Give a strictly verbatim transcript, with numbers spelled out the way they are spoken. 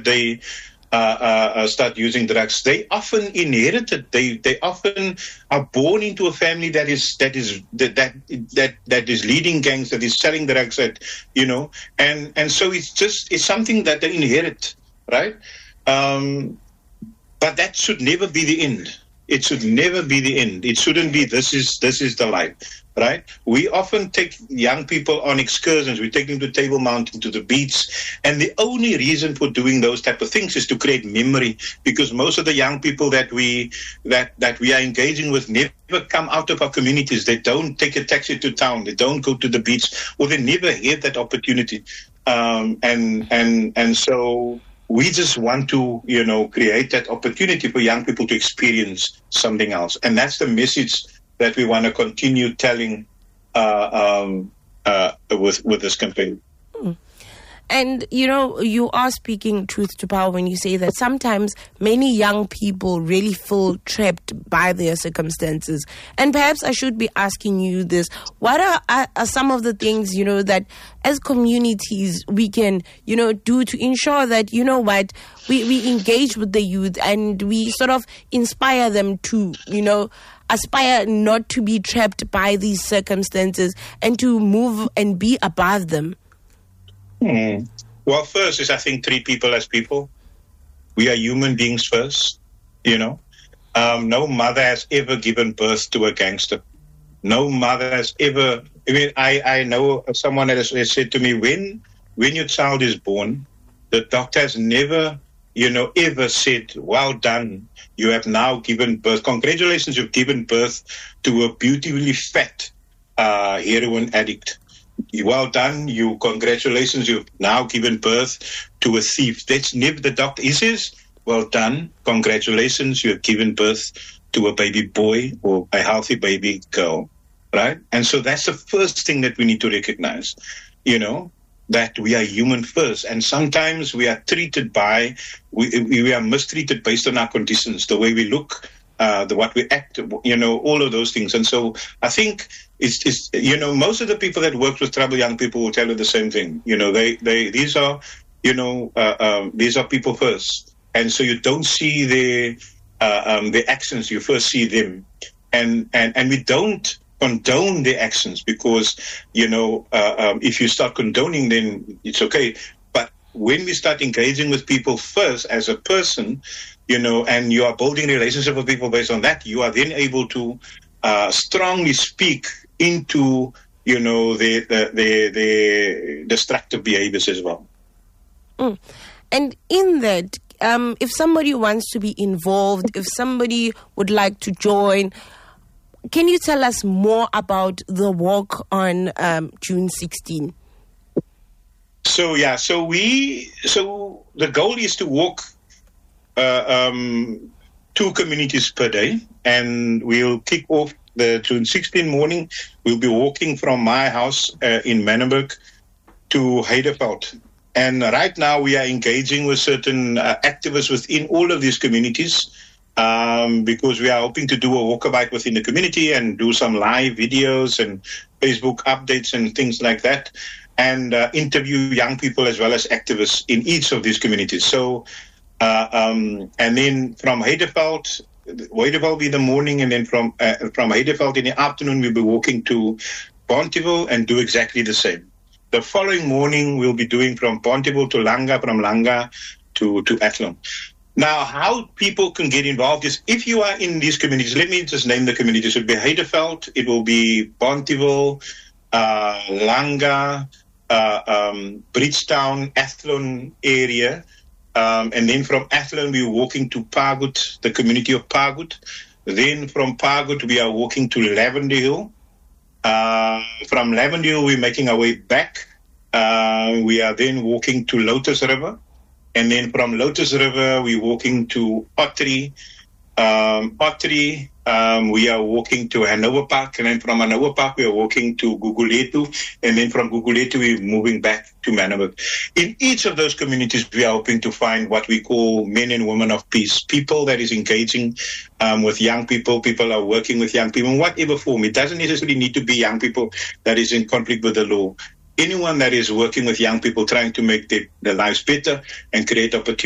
they uh, uh, uh, start using drugs, they often inherit it. They they often are born into a family that is that is that that that, that is leading gangs, that is selling drugs, that you know, and and so it's just it's something that they inherit, right? Um, but that should never be the end. It should never be the end. It shouldn't be this is this is the life, right? We often take young people on excursions. We take them to Table Mountain, to the beach, and the only reason for doing those type of things is to create memory. Because most of the young people that we that that we are engaging with never come out of our communities. They don't take a taxi to town. They don't go to the beach, or they never had that opportunity. Um, and and and so. We just want to, you know, create that opportunity for young people to experience something else. And that's the message that we want to continue telling uh, um, uh, with, with this campaign. Mm. And, you know, you are speaking truth to power when you say that sometimes many young people really feel trapped by their circumstances. And perhaps I should be asking you this. What are, are, are some of the things, you know, that as communities we can, you know, do to ensure that, you know what, we, we engage with the youth and we sort of inspire them to, you know, aspire not to be trapped by these circumstances and to move and be above them? Hmm. Well, first is I think treat people as people. We are human beings first, you know. Um, no mother has ever given birth to a gangster. No mother has ever. I mean, I, I know someone that has, has said to me, when when your child is born, the doctor has never, you know, ever said, well done, you have now given birth. Congratulations, you've given birth to a beautifully fat uh, heroin addict. Well done, you, congratulations, you've now given birth to a thief. That's never the doctor. He says, well done, congratulations, you have given birth to a baby boy or a healthy baby girl, right? And so that's the first thing that we need to recognize, you know, that we are human first. And sometimes we are treated by, we, we are mistreated based on our conditions, the way we look, uh, the what we act, you know, all of those things. And so I think it's, it's, you know, most of the people that work with troubled young people will tell you the same thing. You know, they, they, these are, you know, uh, um, these are people first. And so you don't see their, uh, um, their actions, you first see them. And, and, and we don't condone their actions because, you know, uh, um, if you start condoning, then it's okay. But when we start engaging with people first as a person, you know, and you are building a relationship with people based on that, you are then able to uh, strongly speak into, you know, the the the, the destructive behaviors as well. Mm. And in that, um, if somebody wants to be involved, if somebody would like to join, can you tell us more about the walk on um, June sixteenth? So yeah, so we so the goal is to walk uh, um, two communities per day, and we'll kick off the June sixteenth morning. We'll be walking from my house uh, in Manenberg to Heideveld. And right now we are engaging with certain uh, activists within all of these communities um, because we are hoping to do a walkabout within the community and do some live videos and Facebook updates and things like that, and uh, interview young people as well as activists in each of these communities. So, uh, um, and then from Heideveld, Heideveld will be the morning, and then from uh, from Heideveld in the afternoon we'll be walking to Bonteheuwel and do exactly the same. The following morning, we'll be doing from Bonteheuwel to Langa, from Langa to, to Athlone. Now, how people can get involved is if you are in these communities, let me just name the communities. It will be Heideveld, it will be Bonteheuwel, uh, Langa, uh, um, Bridgetown, Athlone area. Um, and then from Athlone, we're walking to Pargut, the community of Pargut. Then from Pargut, we are walking to Lavender Hill. Uh, from Lavender Hill, we're making our way back. Uh, we are then walking to Lotus River. And then from Lotus River, we're walking to Ottery. Um, Ottery, um, we are walking to Hanover Park. And then from Hanover Park, we are walking to Guguletu. And then from Guguletu, we're moving back to Manenberg. In each of those communities, we are hoping to find what we call men and women of peace, people that is engaging um, with young people, people are working with young people in whatever form. It doesn't necessarily need to be young people that is in conflict with the law. Anyone that is working with young people, trying to make their, their lives better and create opportunities